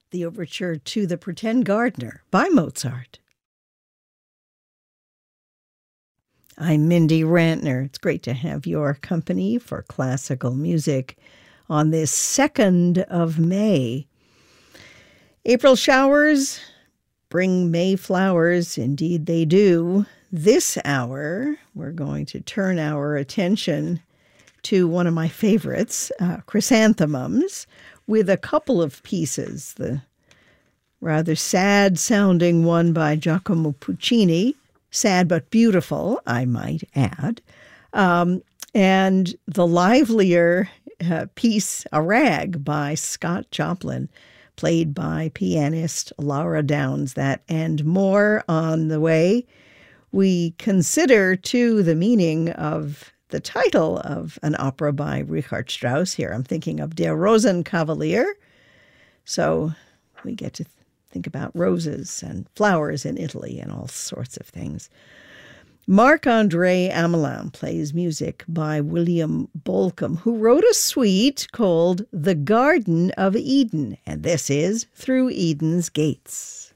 the overture to The Pretend Gardener by Mozart. I'm Mindy Rantner. It's great to have your company for classical music on this 2nd of May. April showers bring May flowers. Indeed, they do. This hour, we're going to turn our attention to one of my favorites, Chrysanthemums, with a couple of pieces. The rather sad-sounding one by Giacomo Puccini, sad but beautiful, I might add, and the livelier piece, A Rag, by Scott Joplin, played by pianist Laura Downs. That and more on the way. We consider, too, the meaning of the title of an opera by Richard Strauss here. I'm thinking of Der Rosenkavalier. So we get to think about roses and flowers in Italy and all sorts of things. Marc-André Amelin plays music by William Bolcom, who wrote a suite called The Garden of Eden, and this is Through Eden's Gates.